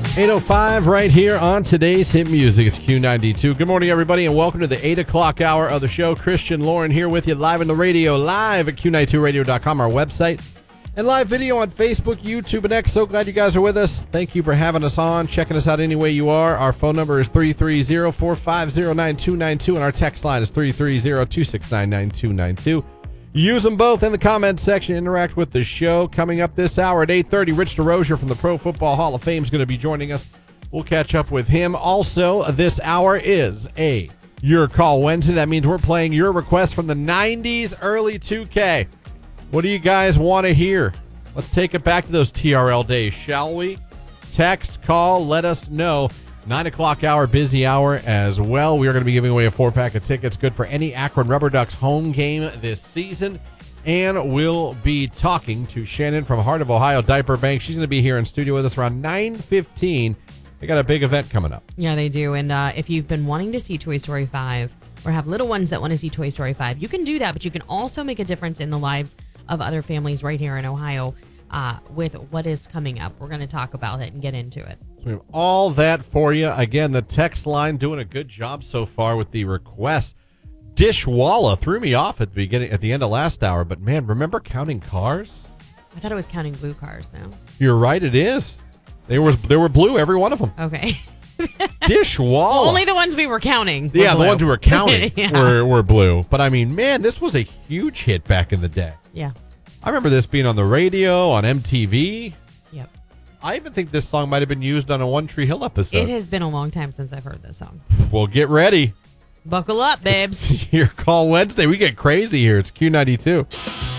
8:05 right here on today's hit music. It's Q92. Good morning, everybody, and welcome to the 8 o'clock hour of the show. Christian Lauren here with you live on the radio, live at Q92radio.com, our website, and live video on Facebook, YouTube, and X. So glad you guys are with us. Thank you for having us on, checking us out any way you are. Our phone number is 330-450-9292, and our text line is 330-269-9292. Use them both in the comments section. Interact with the show. Coming up this hour at 8:30, Rich DeRozier from the Pro Football Hall of Fame is going to be joining us. We'll catch up with him. Also, this hour is a Your Call Wednesday. That means we're playing your request from the 90s, early 2K. What do you guys want to hear? Let's take it back to those TRL days, shall we? Text, call, let us know. 9 o'clock hour, busy hour as well. We are going to be giving away a 4-pack of tickets, good for any Akron Rubber Ducks home game this season. And we'll be talking to Shannon from Heart of Ohio Diaper Bank. She's going to be here in studio with us around 9:15. They got a big event coming up. Yeah, they do. And if you've been wanting to see Toy Story 5 or have little ones that want to see Toy Story 5, you can do that, but you can also make a difference in the lives of other families right here in Ohio with what is coming up. We're going to talk about it and get into it. So we have all that for you. Again, the text line doing a good job so far with the requests. Dishwalla threw me off at the end of last hour, but man, remember Counting Cars? I thought it was Counting Blue Cars now. You're right, it is. They were blue, every one of them. Okay. Dishwalla. Only the ones we were counting. Yeah, blue. the ones we were counting Yeah. were blue. But I mean, man, this was a huge hit back in the day. Yeah. I remember this being on the radio, on MTV. Yep. I even think this song might have been used on a One Tree Hill episode. It has been a long time since I've heard this song. Well, get ready. Buckle up, babes. It's Your Call Wednesday. We get crazy here. It's Q92.